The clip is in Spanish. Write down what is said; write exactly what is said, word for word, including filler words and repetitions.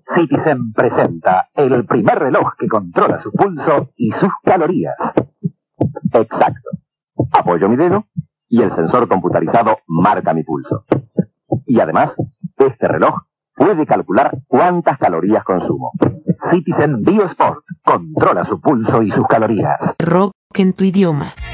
Citizen presenta el primer reloj que controla su pulso y sus calorías. Exacto. Apoyo mi dedo y el sensor computarizado marca mi pulso. Y además, este reloj puede calcular cuántas calorías consumo. Citizen BioSport controla su pulso y sus calorías. Rock en tu idioma.